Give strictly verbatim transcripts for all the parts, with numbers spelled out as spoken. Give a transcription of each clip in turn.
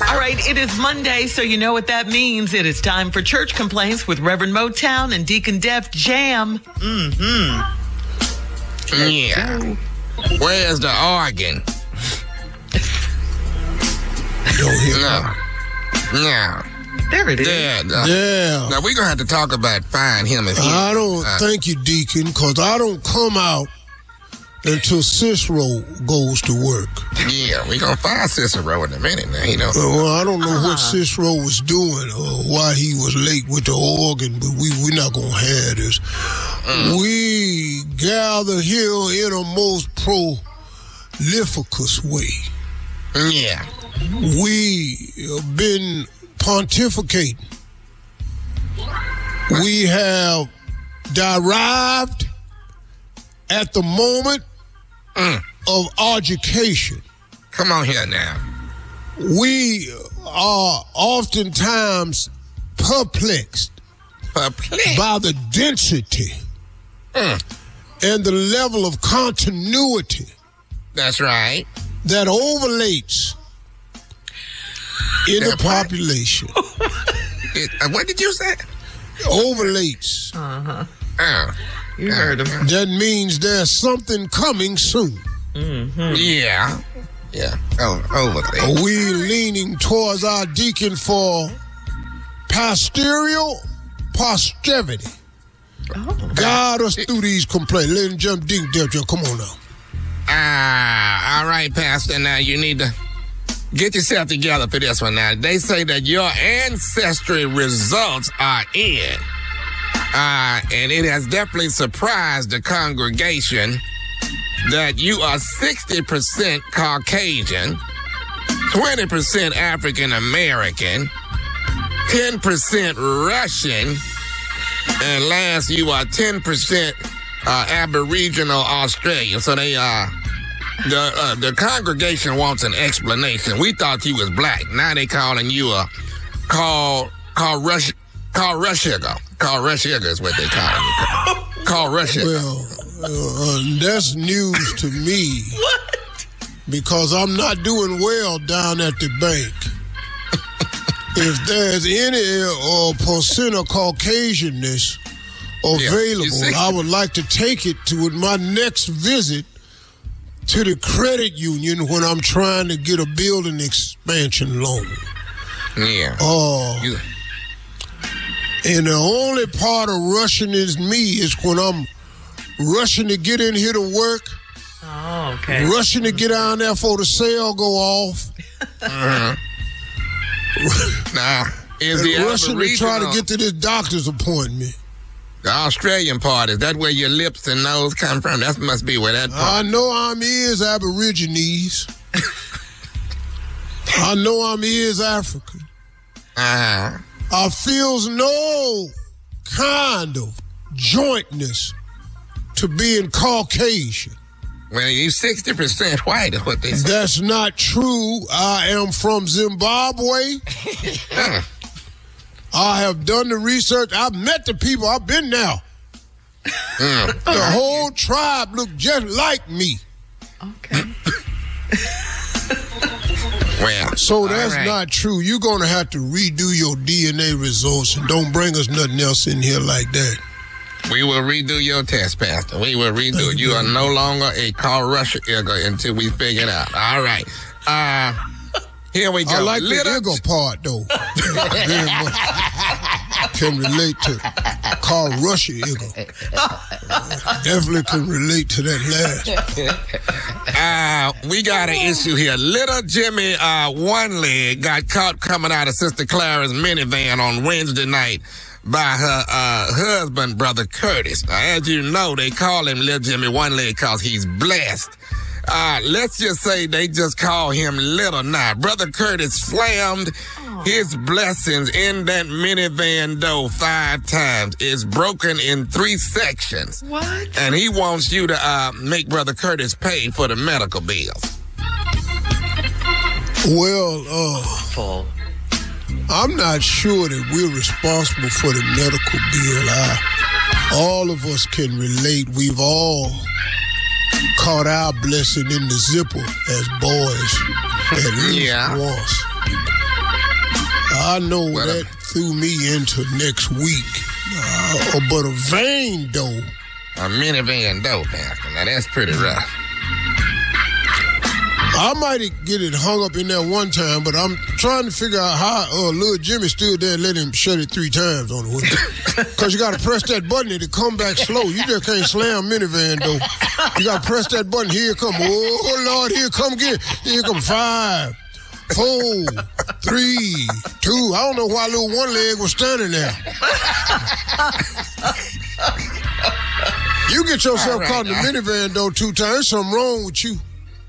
All right, it is Monday, so you know what that means. It is time for Church Complaints with Reverend Motown and Deacon Def Jam. Mm-hmm. Yeah. Where's the organ? Don't hear No. No. There it is. Yeah. no. Yeah. Now, we're going to have to talk about find him if he... I don't uh, thank you, Deacon, because I don't come out until Cicero goes to work. Yeah, we're going to find Cicero in a minute now, you know. Uh, well, I don't know Uh-huh. what Cicero was doing or why he was late with the organ, but we, we're not going to have this. Mm. We gather here in a most prolificous way. Yeah. We have been pontificating. We have derived at the moment Mm. of education. Come on here now. We are oftentimes perplexed Perplexed. by the density Mm. and the level of continuity That's right. that overlays in That the what? population. It, uh, what did you say? Overlays. Uh-huh. Oh. You heard him. That means there's something coming soon. Mm-hmm. Yeah. Yeah. Oh, overly. Are we leaning towards our deacon for pastoral posterity? Oh. Guide us through these complaints. Ladies and gentlemen, Deacon Def Jam, come on now. Ah, all right, Pastor. Now you need to get yourself together for this one. Now they say that your ancestry results are in, uh, and it has definitely surprised the congregation that you are sixty percent Caucasian, twenty percent African American, ten percent Russian, and last you are ten percent uh, Aboriginal Australian. So they uh the uh, the congregation wants an explanation. We thought you was black. Now they calling you a call call Rush call Russiago. Call Russiago is what they calling you. Call Russiago. Well, uh, uh, that's news to me. What? Because I'm not doing well down at the bank. If there's any uh, percent of Caucasianness available, see. I would like to take it to my next visit to the credit union when I'm trying to get a building expansion loan. Yeah. Uh, You- and the only part of rushing is me is when I'm rushing to get in here to work, Oh, okay. rushing to get down there before the sale go off, uh-huh. Now, is the and rushing to try to Aboriginal- get to this doctor's appointment. the Australian part, is that where your lips and nose come from? That must be where that part. I know I'm is Aborigines. I know I'm is African. Uh-huh. I feels no kind of jointness to being Caucasian. Well, you sixty percent white is what they say. That's not true. I am from Zimbabwe. I have done the research. I've met the people. I've been there. Mm. The whole tribe look just like me. Okay. Well, So that's all right. not true. You're going to have to redo your D N A results and don't bring us nothing else in here like that. We will redo your test, Pastor. We will redo it. You are no longer a Carl Russia Igor until we figure it out. All right. Uh, here we go. I like Little- the ego part, though. Very much. Can relate to Carl Russia ego. Definitely can relate to that last. Uh, we got an issue here. Little Jimmy uh, One Leg got caught coming out of Sister Clara's minivan on Wednesday night by her uh, husband, Brother Curtis. Now, as you know, they call him Little Jimmy One Leg because he's blessed. Uh, let's just say they just call him Little now. Brother Curtis slammed his blessings in that minivan door five times. It's broken in three sections. What? And he wants you to uh, make Brother Curtis pay for the medical bills. Well, uh, Full. I'm not sure that we're responsible for the medical bill. I, all of us can relate. We've all caught our blessing in the zipper as boys, at least Yeah. once. I know What that a- threw me into next week. Uh, but a vein door. A minivan door, Pastor. Now, that's pretty rough. I might get it hung up in there one time, but I'm trying to figure out how uh, little Jimmy stood there and let him shut it three times on the way. Because you got to press that button and it come back slow. You just can't slam minivan door. You got to press that button. Here it come. Oh, Lord, here it come again. Here it come five, four, three, two. I don't know why little one leg was standing there. You get yourself All right, caught in the uh, minivan door two times. Something wrong with you.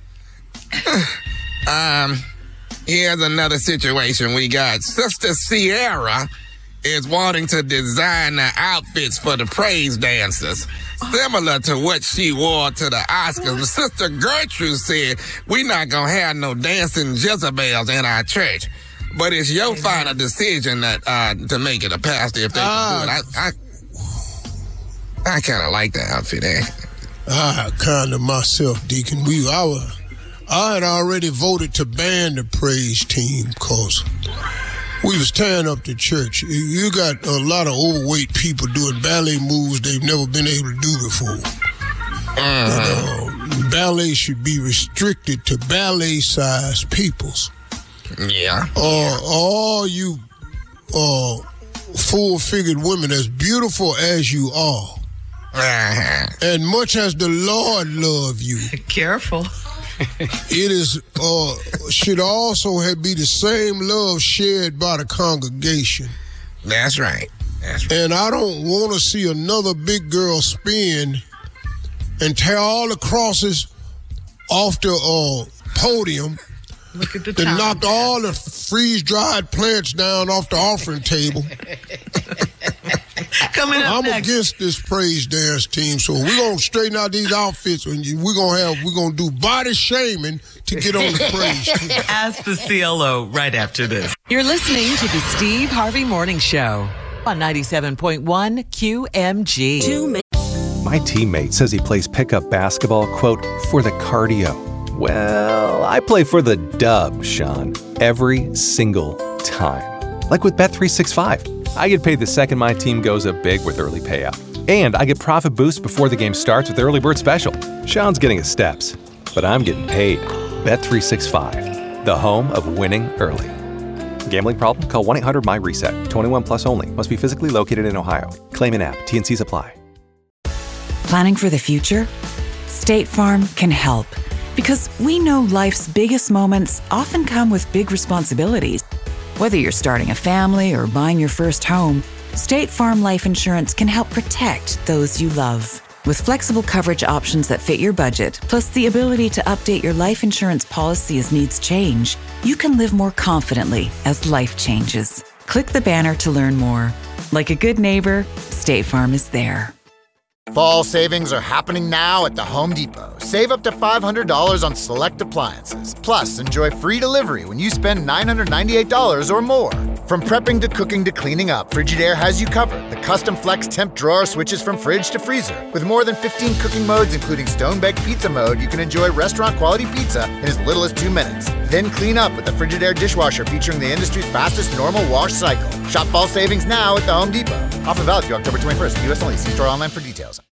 Um, here's another situation we got. Sister Sierra is wanting to design the outfits for the praise dancers, similar to what she wore to the Oscars. Sister Gertrude said, we're not going to have no dancing Jezebels in our church. But it's your final decision that uh, to make it a pastor if they can do it. I, I, I kind of like the outfit, eh? I kind of myself, Deacon. We, I, was, I had already voted to ban the praise team because we was tearing up the church. You got a lot of overweight people doing ballet moves they've never been able to do before. Uh-huh. And, uh, ballet should be restricted to ballet-sized peoples. Yeah. Uh, all you uh, full-figured women, as beautiful as you are, Uh-huh. and much as the Lord love you, Careful. it is uh, should also have be the same love shared by the congregation. That's right. That's right. And I don't want to see another big girl spin and tear all the crosses off the uh, podium. Look at the They time. knocked all the freeze-dried plants down off the offering table. Coming up I'm next. against this praise dance team, so we're gonna straighten out these outfits, and we're gonna have we're gonna do body shaming to get on the praise team. Ask the C L O right after this. You're listening to the Steve Harvey Morning Show on ninety-seven point one Q M G. My teammate says he plays pickup basketball, quote, for the cardio. Well, I play for the dub, Sean, every single time. Like with Bet three sixty-five. I get paid the second my team goes up big with early payout. And I get profit boosts before the game starts with Early Bird Special. Sean's getting his steps, but I'm getting paid. Bet three sixty-five, the home of winning early. Gambling problem? Call one eight hundred my reset. twenty-one plus only. Must be physically located in Ohio. Claim in app. T N Cs apply. Planning for the future? State Farm can help. Because we know life's biggest moments often come with big responsibilities. Whether you're starting a family or buying your first home, State Farm Life Insurance can help protect those you love. With flexible coverage options that fit your budget, plus the ability to update your life insurance policy as needs change, you can live more confidently as life changes. Click the banner to learn more. Like a good neighbor, State Farm is there. Fall savings are happening now at the Home Depot. Save up to five hundred dollars on select appliances. Plus, enjoy free delivery when you spend nine hundred ninety-eight dollars or more. From prepping to cooking to cleaning up, Frigidaire has you covered. The custom flex temp drawer switches from fridge to freezer. With more than fifteen cooking modes, including stone-baked pizza mode, you can enjoy restaurant-quality pizza in as little as two minutes. Then clean up with the Frigidaire dishwasher featuring the industry's fastest normal wash cycle. Shop fall savings now at the Home Depot. Offer valid through October twenty-first. U S only. See store online for details.